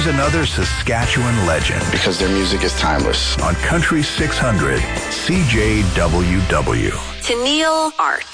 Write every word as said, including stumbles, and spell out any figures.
Here's another Saskatchewan legend. Because their music is timeless. On Country six hundred, C J W W. Tennille Art.